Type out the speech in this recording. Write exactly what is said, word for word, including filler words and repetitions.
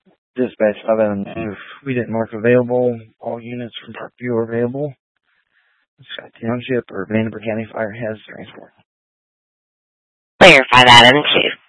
Dispatch five oh nine, we didn't mark available. All units from Parkview are available. Scott Township or Vandenberg County Fire has transport. Clear five Adam two.